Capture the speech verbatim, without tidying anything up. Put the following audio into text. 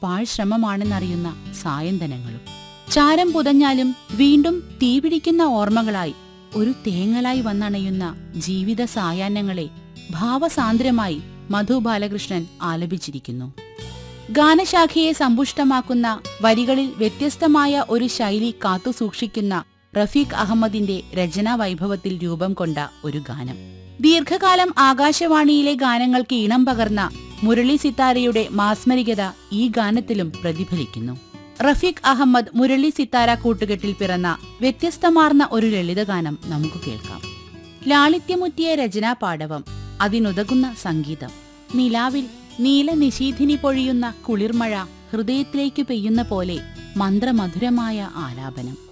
പാഴ്ശ്രമമാണെന്നറിയുന്ന സായന്തനങ്ങളും. ചാരം പുതഞ്ഞാലും വീണ്ടും തീപിടിക്കുന്ന ഓർമ്മകളായി ഒരു തേങ്ങലായി വന്നണയുന്ന ജീവിത സായാഹ്നങ്ങളെ ഭാവസാന്ദ്രമായി മധു ബാലകൃഷ്ണൻ ആലപിച്ചിരിക്കുന്നു. ഗാനശാഖയെ സമ്പുഷ്ടമാക്കുന്ന വരികളിൽ വ്യത്യസ്തമായ ഒരു ശൈലി കാത്തുസൂക്ഷിക്കുന്ന റഫീഖ് അഹമ്മദിന്റെ രചനാ വൈഭവത്തിൽ രൂപം കൊണ്ട ഒരു ഗാനം. ദീർഘകാലം ആകാശവാണിയിലെ ഗാനങ്ങൾക്ക് ഈണം പകർന്ന മുരളി സിത്താരയുടെ മാസ്മരികത ഈ ഗാനത്തിലും പ്രതിഫലിക്കുന്നു. റഫീഖ് അഹമ്മദ് മുരളി സിത്താര കൂട്ടുകെട്ടിൽ പിറന്ന വ്യത്യസ്തമാർന്ന ഒരു ലളിതഗാനം നമുക്ക് കേൾക്കാം. ലാളിത്യമുറ്റിയ രചനാ പാടവം, അതിനുതകുന്ന സംഗീതം, നിലാവിൽ നീലനിശീഥിനി പൊഴിയുന്ന കുളിർമഴ, ഹൃദയത്തിലേക്കു പെയ്യുന്ന പോലെ മന്ത്രമധുരമായ ആലാപനം.